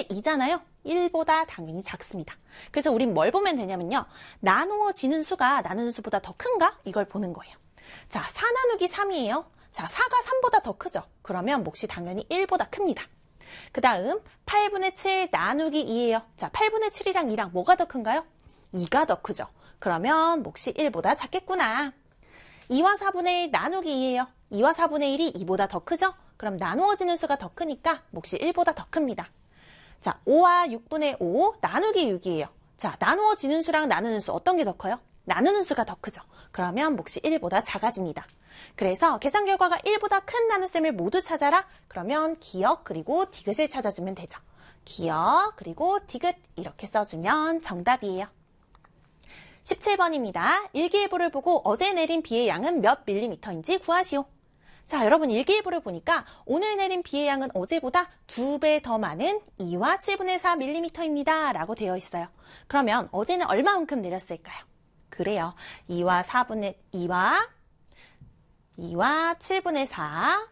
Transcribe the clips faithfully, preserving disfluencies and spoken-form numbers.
사분의 이잖아요. 일보다 당연히 작습니다. 그래서 우린 뭘 보면 되냐면요. 나누어지는 수가 나누는 수보다 더 큰가? 이걸 보는 거예요. 자, 사 나누기 삼이에요. 자, 사가 삼보다 더 크죠? 그러면 몫이 당연히 일보다 큽니다. 그 다음 팔분의 칠 나누기 이예요. 자, 팔분의 칠이랑 이랑 뭐가 더 큰가요? 이가 더 크죠? 그러면 몫이 일보다 작겠구나. 이와 사분의 일 나누기 이예요. 이와 사분의 일이 이보다 더 크죠? 그럼 나누어지는 수가 더 크니까 몫이 일보다 더 큽니다. 자, 오와 육분의 오 나누기 육이에요. 자, 나누어지는 수랑 나누는 수 어떤 게 더 커요? 나누는 수가 더 크죠. 그러면 몫이 일보다 작아집니다. 그래서 계산 결과가 일보다 큰 나눗셈을 모두 찾아라. 그러면 기역 그리고 디귿을 찾아주면 되죠. 기역 그리고 디귿 이렇게 써주면 정답이에요. 십칠 번입니다. 일기예보를 보고 어제 내린 비의 양은 몇 밀리미터인지 구하시오. 자, 여러분 일기예보를 보니까 오늘 내린 비의 양은 어제보다 두 배 더 많은 이와 칠분의 사 밀리미터입니다. 라고 되어 있어요. 그러면 어제는 얼마만큼 내렸을까요? 그래요. 이와 사분의 이와 이와 칠분의 사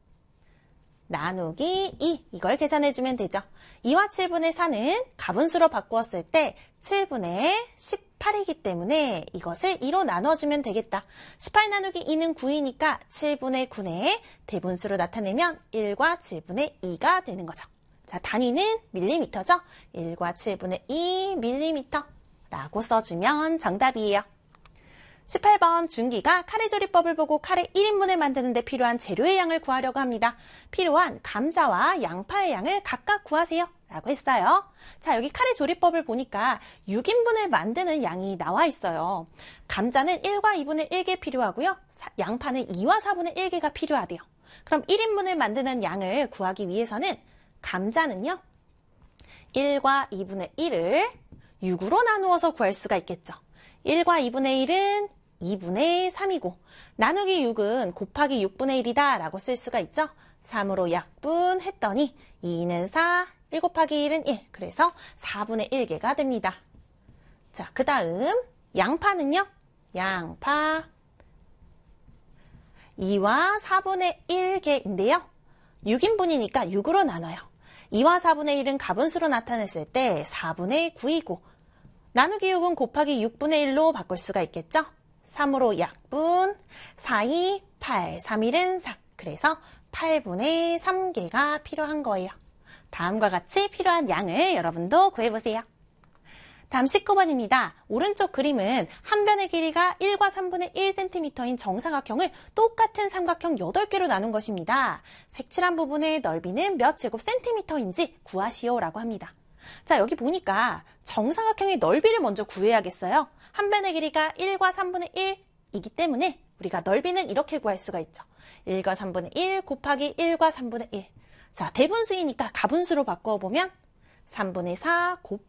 나누기 이 이걸 계산해주면 되죠. 이와 칠분의 사는 가분수로 바꾸었을 때 칠분의 십팔이기 때문에 이것을 이로 나눠주면 되겠다. 십팔 나누기 이는 구이니까 칠분의 구의 대분수로 나타내면 일과 칠분의 이가 되는 거죠. 자, 단위는 밀리미터죠. 일과 칠분의 이 밀리미터라고 써주면 정답이에요. 십팔 번 준기가 카레조리법을 보고 카레 일 인분을 만드는 데 필요한 재료의 양을 구하려고 합니다. 필요한 감자와 양파의 양을 각각 구하세요. 라고 했어요. 자, 여기 카레조리법을 보니까 육 인분을 만드는 양이 나와 있어요. 감자는 일과 이분의 일 개 필요하고요. 양파는 이와 사분의 일 개가 필요하대요. 그럼 일 인분을 만드는 양을 구하기 위해서는 감자는요. 일과 이분의 일을 육으로 나누어서 구할 수가 있겠죠. 일과 이분의 일은 이분의 삼이고 나누기 육은 곱하기 육분의 일이다 라고 쓸 수가 있죠. 삼으로 약분했더니 이는 사, 일 곱하기 일은 일. 그래서 사분의 일 개가 됩니다. 자, 그 다음 양파는요. 양파 이와 사분의 일 개인데요. 육 인분이니까 육으로 나눠요. 이와 사분의 일은 가분수로 나타냈을 때 사분의 구이고 나누기 육은 곱하기 육분의 일로 바꿀 수가 있겠죠? 삼으로 약분, 사, 이, 팔, 삼, 일은 사. 그래서 팔분의 삼 개가 필요한 거예요. 다음과 같이 필요한 양을 여러분도 구해보세요. 다음 십구 번입니다. 오른쪽 그림은 한 변의 길이가 일과 삼분의 일 센티미터인 정사각형을 똑같은 삼각형 여덟 개로 나눈 것입니다. 색칠한 부분의 넓이는 몇 제곱 센티미터인지 구하시오라고 합니다. 자, 여기 보니까 정사각형의 넓이를 먼저 구해야겠어요. 한 변의 길이가 일과 삼분의 일이기 때문에 우리가 넓이는 이렇게 구할 수가 있죠. 일과 삼분의 일 곱하기 일과 삼분의 일. 자, 대분수이니까 가분수로 바꿔보면 삼분의 사